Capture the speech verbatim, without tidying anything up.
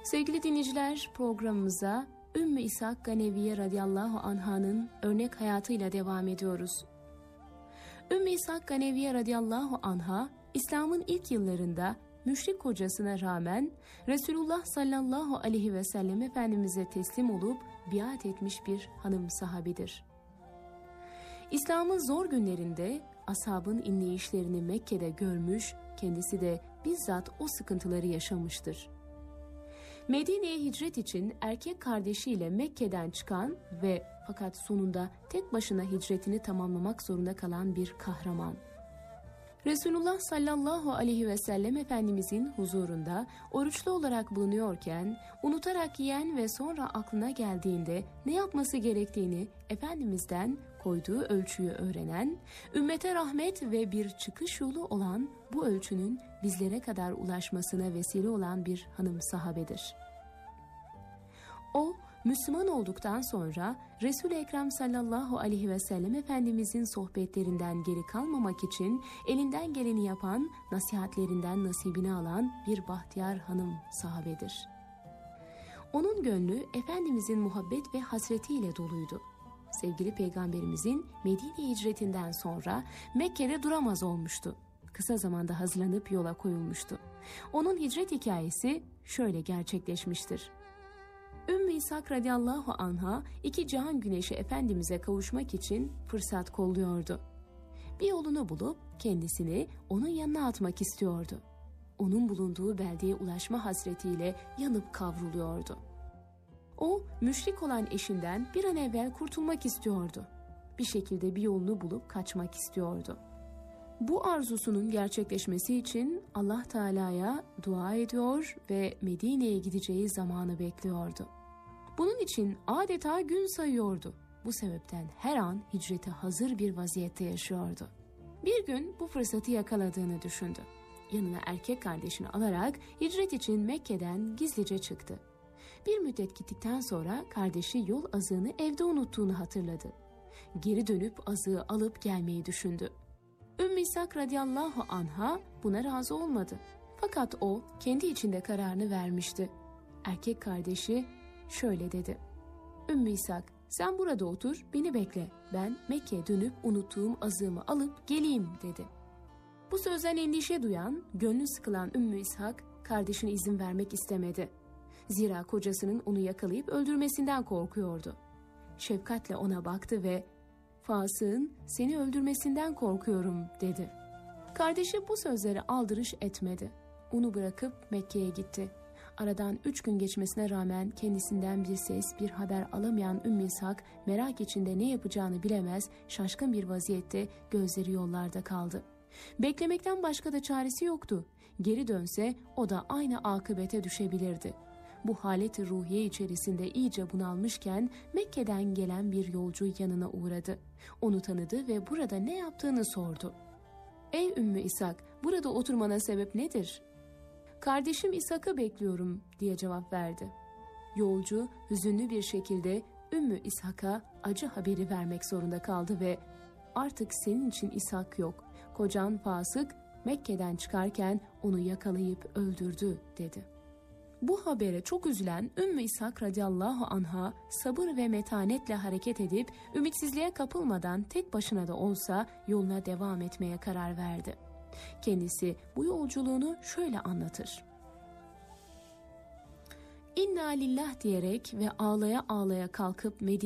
Sevgili dinleyiciler, programımıza Ümmü İshak Ganeviye radıyallahu anh'ın örnek hayatıyla devam ediyoruz. Ümmü İshak Ganeviye radıyallahu anha, İslam'ın ilk yıllarında müşrik kocasına rağmen Resulullah sallallahu aleyhi ve sellem Efendimiz'e teslim olup biat etmiş bir hanım sahabidir. İslam'ın zor günlerinde ashabın inleyişlerini Mekke'de görmüş, kendisi de bizzat o sıkıntıları yaşamıştır. Medine'ye hicret için erkek kardeşiyle Mekke'den çıkan ve fakat sonunda tek başına hicretini tamamlamak zorunda kalan bir kahraman. Resulullah sallallahu aleyhi ve sellem Efendimizin huzurunda oruçlu olarak bulunuyorken, unutarak yiyen ve sonra aklına geldiğinde ne yapması gerektiğini Efendimiz'den koyduğu ölçüyü öğrenen, ümmete rahmet ve bir çıkış yolu olan bu ölçünün bizlere kadar ulaşmasına vesile olan bir hanım sahabedir. O, Müslüman olduktan sonra Resul-i Ekrem sallallahu aleyhi ve sellem Efendimizin sohbetlerinden geri kalmamak için elinden geleni yapan, nasihatlerinden nasibini alan bir bahtiyar hanım sahabedir. Onun gönlü Efendimizin muhabbet ve hasretiyle doluydu. Sevgili Peygamberimizin Medine hicretinden sonra Mekke'de duramaz olmuştu. Kısa zamanda hazırlanıp yola koyulmuştu. Onun hicret hikayesi şöyle gerçekleşmiştir. Ümmü İshak radıyallahu anha iki cihan güneşi Efendimiz'e kavuşmak için fırsat kolluyordu. Bir yolunu bulup kendisini onun yanına atmak istiyordu. Onun bulunduğu beldeye ulaşma hasretiyle yanıp kavruluyordu. O, müşrik olan eşinden bir an evvel kurtulmak istiyordu. Bir şekilde bir yolunu bulup kaçmak istiyordu. Bu arzusunun gerçekleşmesi için Allah Teala'ya dua ediyor ve Medine'ye gideceği zamanı bekliyordu. Bunun için adeta gün sayıyordu. Bu sebepten her an hicrete hazır bir vaziyette yaşıyordu. Bir gün bu fırsatı yakaladığını düşündü. Yanına erkek kardeşini alarak hicret için Mekke'den gizlice çıktı. Bir müddet gittikten sonra kardeşi yol azığını evde unuttuğunu hatırladı. Geri dönüp azığı alıp gelmeyi düşündü. Ümmü İshak radıyallahu anha buna razı olmadı. Fakat o kendi içinde kararını vermişti. Erkek kardeşi şöyle dedi. Ümmü İshak, sen burada otur, beni bekle. Ben Mekke'ye dönüp unuttuğum azığımı alıp geleyim dedi. Bu sözden endişe duyan, gönlü sıkılan Ümmü İshak kardeşine izin vermek istemedi. Zira kocasının onu yakalayıp öldürmesinden korkuyordu. Şefkatle ona baktı ve "Fasığın seni öldürmesinden korkuyorum" dedi. Kardeşi bu sözleri aldırış etmedi. Onu bırakıp Mekke'ye gitti. Aradan üç gün geçmesine rağmen kendisinden bir ses, bir haber alamayan Ümmü İshak merak içinde ne yapacağını bilemez, şaşkın bir vaziyette gözleri yollarda kaldı. Beklemekten başka da çaresi yoktu. Geri dönse o da aynı akıbete düşebilirdi. Bu haleti ruhiye içerisinde iyice bunalmışken Mekke'den gelen bir yolcu yanına uğradı. Onu tanıdı ve burada ne yaptığını sordu. "Ey Ümmü İshak, burada oturmana sebep nedir?" "Kardeşim İshak'ı bekliyorum" diye cevap verdi. Yolcu hüzünlü bir şekilde Ümmü İshak'a acı haberi vermek zorunda kaldı ve "Artık senin için İshak yok. Kocan fasık Mekke'den çıkarken onu yakalayıp öldürdü" dedi. Bu habere çok üzülen Ümmü İshak radıyallahu anha sabır ve metanetle hareket edip ümitsizliğe kapılmadan tek başına da olsa yoluna devam etmeye karar verdi. Kendisi bu yolculuğunu şöyle anlatır. "İnna lillah" diyerek ve ağlaya ağlaya kalkıp Medine